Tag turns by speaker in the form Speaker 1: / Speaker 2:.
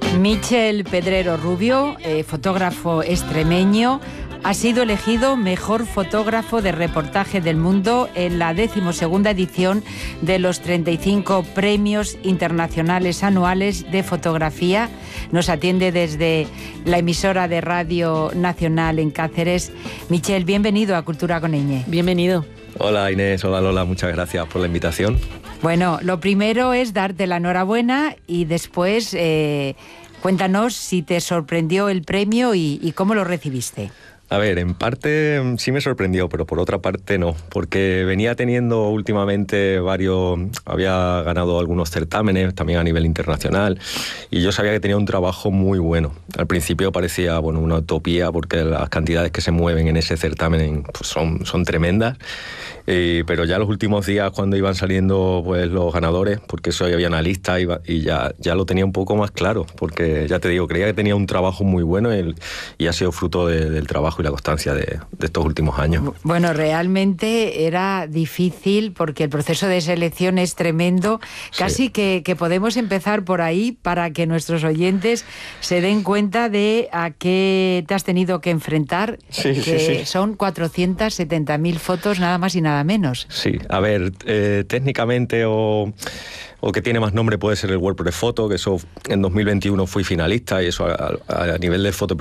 Speaker 1: Michel Pedrero Rubio, fotógrafo extremeño, ha sido elegido mejor fotógrafo de reportaje del mundo en la 12ª edición de los 35 premios internacionales anuales de fotografía. Nos atiende desde la emisora de Radio Nacional en Cáceres. Michel, bienvenido a Cultura con Ñ.
Speaker 2: Bienvenido.
Speaker 3: Hola Inés, hola Lola, muchas gracias por la invitación.
Speaker 1: Bueno, lo primero es darte la enhorabuena y después cuéntanos si te sorprendió el premio y cómo lo recibiste.
Speaker 3: A ver, en parte sí me sorprendió, pero por otra parte no, porque venía teniendo últimamente había ganado algunos certámenes, también a nivel internacional, y yo sabía que tenía un trabajo muy bueno. Al principio parecía una utopía, porque las cantidades que se mueven en ese certamen pues son tremendas, pero ya los últimos días, cuando iban saliendo pues los ganadores, porque eso había una lista y ya lo tenía un poco más claro, porque ya te digo, creía que tenía un trabajo muy bueno y ha sido fruto del trabajo y la constancia de estos últimos años.
Speaker 1: Bueno, realmente era difícil porque el proceso de selección es tremendo. Casi
Speaker 3: Sí.
Speaker 1: que podemos empezar por ahí para que nuestros oyentes se den cuenta de a qué te has tenido que enfrentar, que son 470.000 fotos, nada más y nada menos.
Speaker 3: Sí, a ver, técnicamente o que tiene más nombre puede ser el WordPress Photo, que eso en 2021 fui finalista, y eso a nivel de foto